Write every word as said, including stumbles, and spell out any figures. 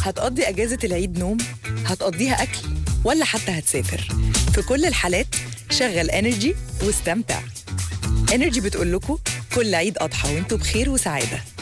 هتقضي أجازة العيد نوم؟ هتقضيها أكل؟ ولا حتى هتسافر؟ في كل الحالات شغل انرجي واستمتع. انرجي بتقول لكم كل عيد أضحى وانتوا بخير وسعادة.